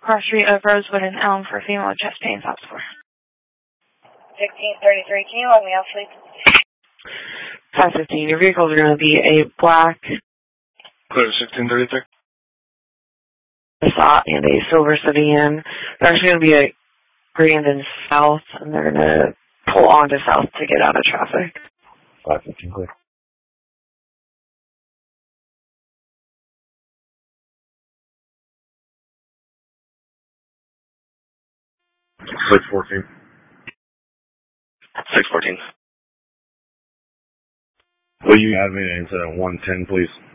cross street of Rosewood and Elm for female with chest pain, stop score. 1633, can you let me off, please? 515, your vehicles are going to be a black Clear 1633. Passat and a silver sedan. They're actually going to be a Grandin South, and they're going to pull onto South to get out of traffic. 515 clear. 614. 614. Will you have me to incident 110, please?